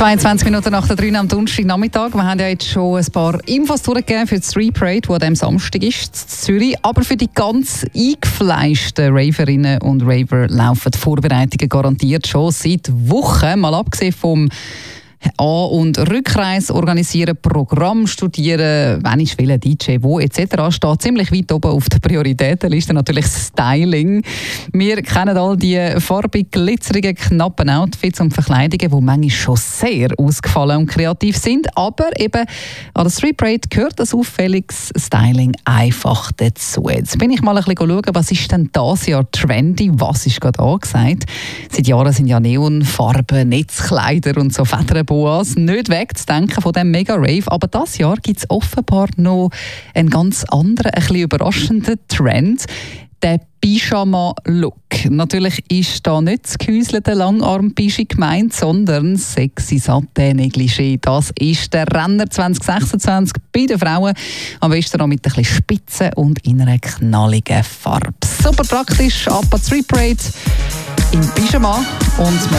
22 Minuten nach der 3 am Donnerstagnachmittag. Wir haben ja jetzt schon ein paar Infos durchgegeben für die Street Parade, die am Samstag ist, in Zürich. Aber für die ganz eingefleischten Raverinnen und Raver laufen die Vorbereitungen garantiert schon seit Wochen. Mal abgesehen vom An- und Rückreise organisieren, Programm studieren, wenn ich will, DJ, wo etc. steht ziemlich weit oben auf der Prioritätenliste natürlich Styling. Wir kennen all die farbig glitzerigen, knappen Outfits und Verkleidungen, die manchmal schon sehr ausgefallen und kreativ sind. Aber eben an der Street Parade gehört das auffälliges Styling einfach dazu. Jetzt bin ich mal ein bisschen schauen, was ist denn dieses Jahr trendy, was ist gerade angesagt. Seit Jahren sind ja Neonfarben, Netzkleider und so Federboas nicht wegzudenken von diesem Mega-Rave. Aber dieses Jahr gibt es offenbar noch einen ganz anderen, ein bisschen überraschenden Trend. Der Pyjama-Look. Natürlich ist da nicht das gehäuselte Langarm-Pischi gemeint, sondern sexy Satin-Negligé. Das ist der Renner 2026 bei den Frauen. Am besten noch mit ein bisschen Spitzen und in einer knalligen Farbe. Super praktisch, ab an die Street Parade im Pyjama und